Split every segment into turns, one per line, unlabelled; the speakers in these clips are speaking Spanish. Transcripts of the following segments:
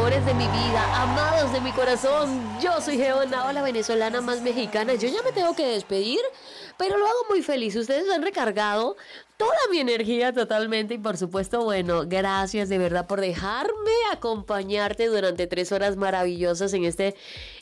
amores de mi vida, amados de mi corazón. Yo soy Geona, la venezolana más mexicana. Yo ya me tengo que despedir, pero lo hago muy feliz. Ustedes han recargado toda mi energía totalmente y por supuesto, bueno, gracias de verdad por dejarme acompañarte durante 3 horas maravillosas en este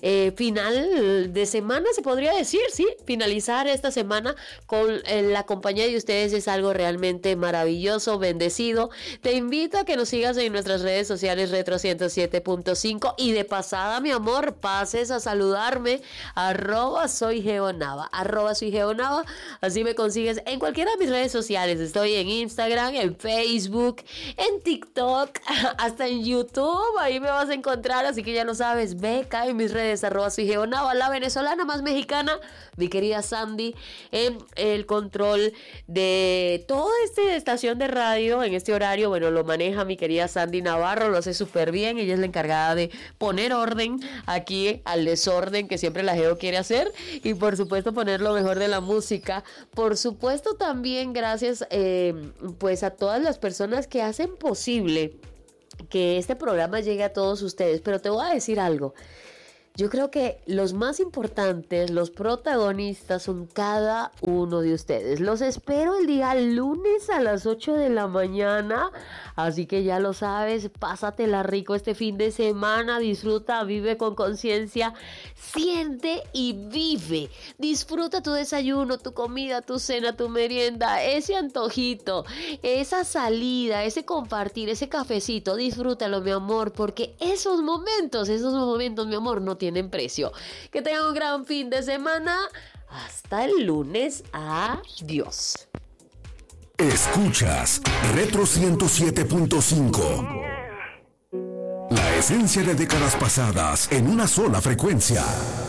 final de semana, se podría decir, sí, finalizar esta semana con la compañía de ustedes es algo realmente maravilloso, bendecido. Te invito a que nos sigas en nuestras redes sociales Retro 107.5 y de pasada, mi amor, pases a saludarme, @soy Geonava, @soy Geonava, así me consigues en cualquiera de mis redes sociales. Estoy en Instagram, en Facebook, en TikTok, hasta en YouTube. Ahí me vas a encontrar, así que ya lo sabes. Ve, cae en mis redes, @soy Geonava, la venezolana más mexicana. Mi querida Sandy en el control de toda esta estación de radio en este horario. Bueno, lo maneja mi querida Sandy Navarro, lo hace súper bien. Ella es la encargada de poner orden aquí al desorden que siempre la Geo quiere hacer. Y por supuesto poner lo mejor de la música. Por supuesto también gracias pues a todas las personas que hacen posible que este programa llegue a todos ustedes. Pero te voy a decir algo. Yo creo que los más importantes, los protagonistas son cada uno de ustedes. Los espero el día lunes a las 8 de la mañana. Así que ya lo sabes, pásatela rico este fin de semana. Disfruta, vive con conciencia, siente y vive. Disfruta tu desayuno, tu comida, tu cena, tu merienda, ese antojito, esa salida, ese compartir, ese cafecito. Disfrútalo, mi amor, porque esos momentos, mi amor, no tienen precio. Que tengan un gran fin de semana. Hasta el lunes. Adiós.
Escuchas Retro 107.5. La esencia de décadas pasadas en una sola frecuencia.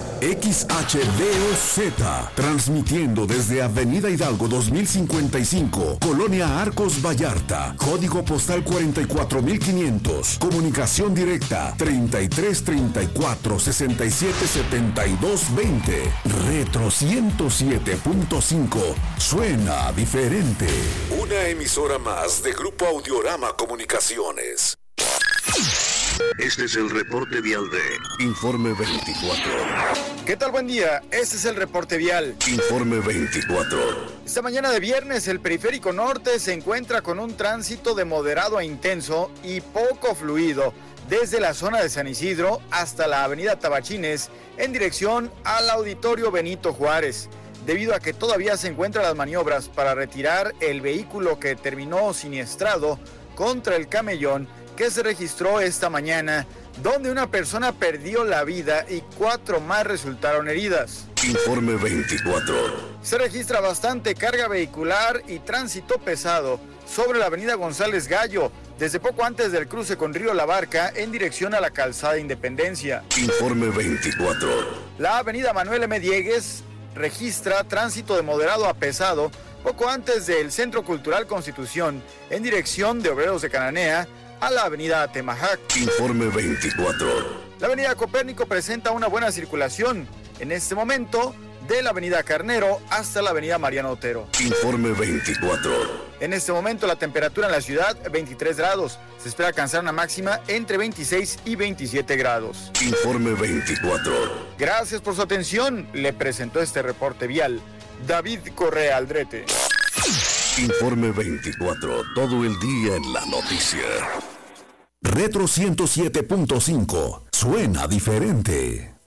XHDOZ, transmitiendo desde Avenida Hidalgo 2055, Colonia Arcos Vallarta, código postal 44500, comunicación directa 3334 67 72 20. Retro 107.5, suena diferente. Una emisora más de Grupo Audiorama Comunicaciones. Este es el reporte vial de Informe 24.
¿Qué tal? Buen día. Este es el reporte vial.
Informe 24.
Esta mañana de viernes, el periférico norte se encuentra con un tránsito de moderado a intenso y poco fluido desde la zona de San Isidro hasta la avenida Tabachines en dirección al Auditorio Benito Juárez, debido a que todavía se encuentran las maniobras para retirar el vehículo que terminó siniestrado contra el camellón que se registró esta mañana, donde una persona perdió la vida y 4 más resultaron heridas.
Informe 24.
Se registra bastante carga vehicular y tránsito pesado sobre la avenida González Gallo, desde poco antes del cruce con Río La Barca en dirección a la calzada Independencia.
Informe 24.
La avenida Manuel M. Diegues registra tránsito de moderado a pesado poco antes del Centro Cultural Constitución en dirección de Obreros de Cananea a la avenida Atemajac.
Informe 24.
La avenida Copérnico presenta una buena circulación en este momento de la avenida Carnero hasta la avenida Mariano Otero.
Informe 24.
En este momento la temperatura en la ciudad 23 grados. Se espera alcanzar una máxima entre 26 y 27 grados.
Informe 24.
Gracias por su atención. Le presentó este reporte vial David Correa Aldrete.
Informe 24. Todo el día en la noticia. Retro 107.5. Suena diferente.